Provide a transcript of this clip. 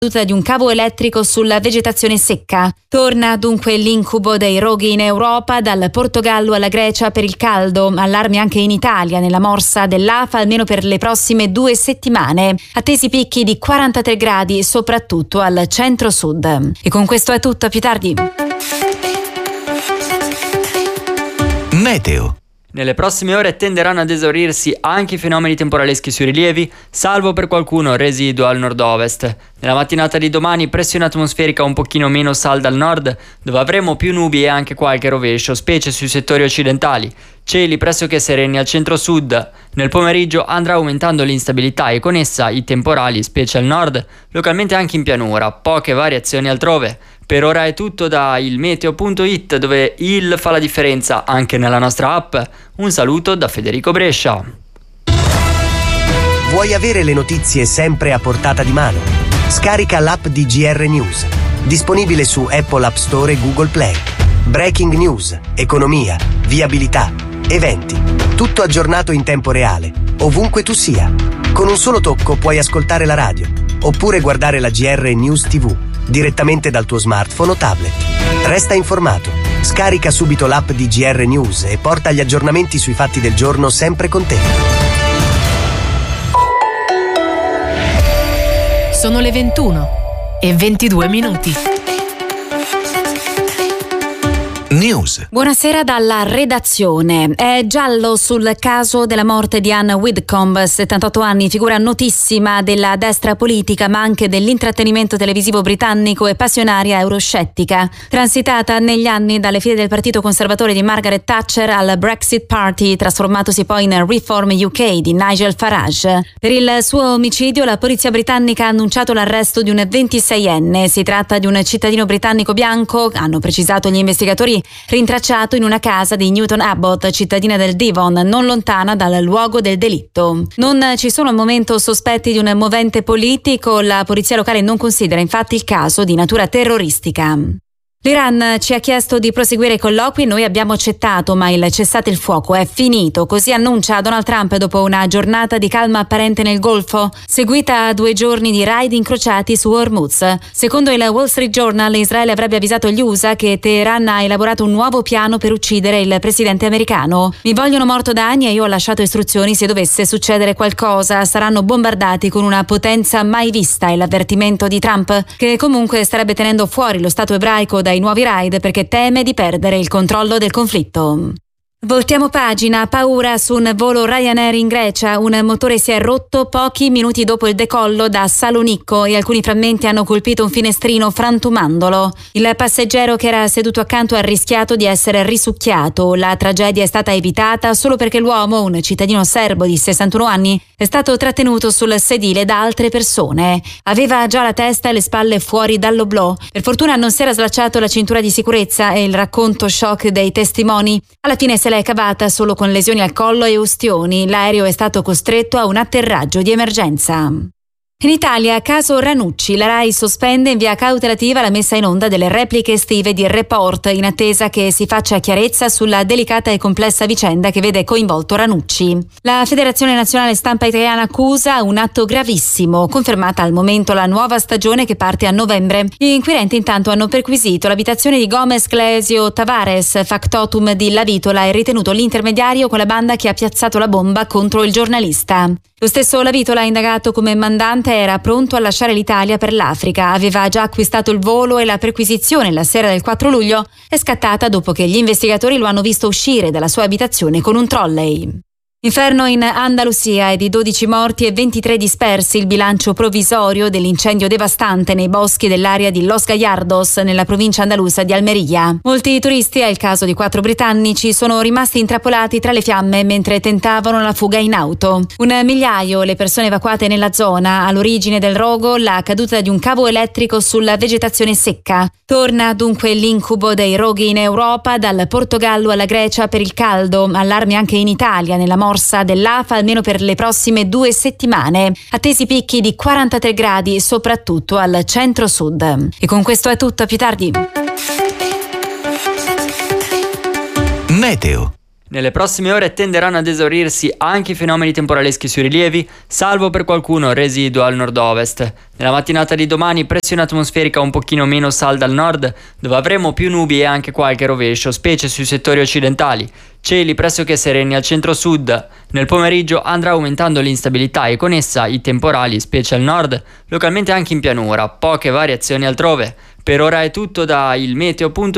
caduta di un cavo elettrico sulla vegetazione secca. Torna dunque l'incubo dei roghi in Europa, dal Portogallo alla Grecia per il caldo, allarmi anche in Italia nella morsa dell'AFA almeno per le prossime 2 settimane. Attesi picchi di 43 gradi soprattutto al centro-sud. E con questo è tutto, a più tardi. Meteo. Nelle prossime ore tenderanno ad esaurirsi anche i fenomeni temporaleschi sui rilievi, salvo per qualcuno residuo al nord-ovest. Nella mattinata di domani pressione atmosferica un pochino meno salda al nord, dove avremo più nubi e anche qualche rovescio, specie sui settori occidentali. Cieli pressoché sereni al centro-sud. Nel pomeriggio andrà aumentando l'instabilità e con essa i temporali, specie al nord, localmente anche in pianura, poche variazioni altrove. Per ora è tutto da ilmeteo.it, dove il fa la differenza anche nella nostra app. Un saluto da Federico Brescia. Vuoi avere le notizie sempre a portata di mano? Scarica l'app di GR News, disponibile su Apple App Store e Google Play. Breaking news, economia, viabilità, eventi, tutto aggiornato in tempo reale, ovunque tu sia. Con un solo tocco puoi ascoltare la radio, oppure guardare la GR News TV, direttamente dal tuo smartphone o tablet. Resta informato. Scarica subito l'app di GR News e porta gli aggiornamenti sui fatti del giorno sempre con te. Sono le 21:22. News. Buonasera dalla redazione. È giallo sul caso della morte di Anne Widdecombe, 78 anni, figura notissima della destra politica ma anche dell'intrattenimento televisivo britannico e passionaria euroscettica. Transitata negli anni dalle file del partito conservatore di Margaret Thatcher al Brexit Party, trasformatosi poi in Reform UK di Nigel Farage. Per il suo omicidio la polizia britannica ha annunciato l'arresto di un 26enne. Si tratta di un cittadino britannico bianco, hanno precisato gli investigatori, rintracciato in una casa di Newton Abbot, cittadina del Devon, non lontana dal luogo del delitto. Non ci sono al momento sospetti di un movente politico, la polizia locale non considera infatti il caso di natura terroristica. L'Iran ci ha chiesto di proseguire i colloqui, noi abbiamo accettato, ma il cessate il fuoco è finito, così annuncia Donald Trump dopo una giornata di calma apparente nel Golfo, seguita a 2 giorni di raid incrociati su Hormuz. Secondo il Wall Street Journal, Israele avrebbe avvisato gli USA che Teheran ha elaborato un nuovo piano per uccidere il presidente americano. Mi vogliono morto da anni e io ho lasciato istruzioni se dovesse succedere qualcosa. Saranno bombardati con una potenza mai vista, è l'avvertimento di Trump, che comunque starebbe tenendo fuori lo Stato ebraico dai nuovi raid perché teme di perdere il controllo del conflitto. Voltiamo pagina, paura su un volo Ryanair in Grecia, un motore si è rotto pochi minuti dopo il decollo da Salonicco e alcuni frammenti hanno colpito un finestrino frantumandolo. Il passeggero che era seduto accanto ha rischiato di essere risucchiato. La tragedia è stata evitata solo perché l'uomo, un cittadino serbo di 61 anni, è stato trattenuto sul sedile da altre persone. Aveva già la testa e le spalle fuori dall'oblò. Per fortuna non si era slacciato la cintura di sicurezza e il racconto shock dei testimoni. Alla fine se l'è cavata solo con lesioni al collo e ustioni. L'aereo è stato costretto a un atterraggio di emergenza. In Italia, caso Ranucci, la Rai sospende in via cautelativa la messa in onda delle repliche estive di Report in attesa che si faccia chiarezza sulla delicata e complessa vicenda che vede coinvolto Ranucci. La Federazione Nazionale Stampa Italiana accusa un atto gravissimo, confermata al momento la nuova stagione che parte a novembre. Gli inquirenti intanto hanno perquisito l'abitazione di Gomez Clesio Tavares, factotum di La Vitola, e ritenuto l'intermediario con la banda che ha piazzato la bomba contro il giornalista. Lo stesso La Vitola, indagato come mandante, era pronto a lasciare l'Italia per l'Africa. Aveva già acquistato il volo e la perquisizione la sera del 4 luglio è scattata dopo che gli investigatori lo hanno visto uscire dalla sua abitazione con un trolley. Inferno in Andalusia, è di 12 morti e 23 dispersi il bilancio provvisorio dell'incendio devastante nei boschi dell'area di Los Gallardos, nella provincia andalusa di Almeria. Molti turisti, è il caso di 4 britannici, sono rimasti intrappolati tra le fiamme mentre tentavano la fuga in auto. 1 migliaio le persone evacuate nella zona. All'origine del rogo la caduta di un cavo elettrico sulla vegetazione secca. Torna dunque l'incubo dei roghi in Europa, dal Portogallo alla Grecia per il caldo, allarmi anche in Italia nella morsa dell'AFA almeno per le prossime 2 settimane. Attesi picchi di 43 gradi soprattutto al centro-sud. E con questo è tutto, a più tardi. Meteo. Nelle prossime ore tenderanno ad esaurirsi anche i fenomeni temporaleschi sui rilievi, salvo per qualcuno residuo al nord-ovest. Nella mattinata di domani pressione atmosferica un pochino meno salda al nord, dove avremo più nubi e anche qualche rovescio, specie sui settori occidentali. Cieli pressoché sereni al centro-sud. Nel pomeriggio andrà aumentando l'instabilità e con essa i temporali, specie al nord, localmente anche in pianura, poche variazioni altrove. Per ora è tutto da ilmeteo.it.